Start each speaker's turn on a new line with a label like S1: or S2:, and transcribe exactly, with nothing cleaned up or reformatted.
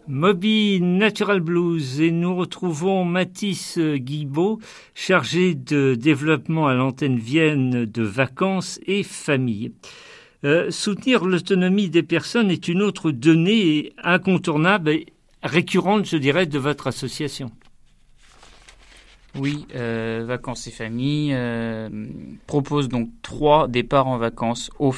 S1: Moby Natural Blues et nous retrouvons Mathis Guibaud, chargé de développement à l'antenne Vienne de vacances et famille. Euh, soutenir l'autonomie des personnes est une autre donnée incontournable et récurrente, je dirais, de votre association.
S2: Oui, euh, Vacances et Familles euh, propose donc trois départs en vacances offerts